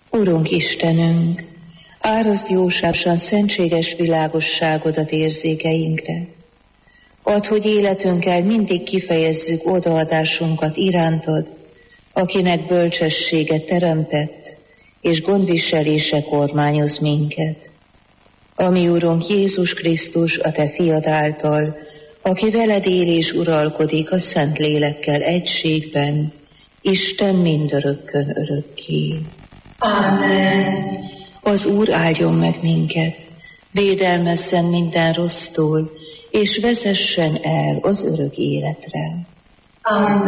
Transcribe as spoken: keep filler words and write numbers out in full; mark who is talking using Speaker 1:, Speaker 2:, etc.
Speaker 1: Urunk Istenünk, áraszd jóságosan szentséges világosságodat érzékeinkre. Add, hogy életünkkel mindig kifejezzük odaadásunkat irántad, akinek bölcsessége teremtett, és gondviselése kormányoz minket. Ami Urunk Jézus Krisztus, a Te fiad által, aki veled él és uralkodik a Szent Lélekkel egységben, Isten mindörökkön örökké.
Speaker 2: Amen.
Speaker 1: Az Úr áldjon meg minket, védelmezzen minden rossztól, és vezessen el az örök életre.
Speaker 2: Amen.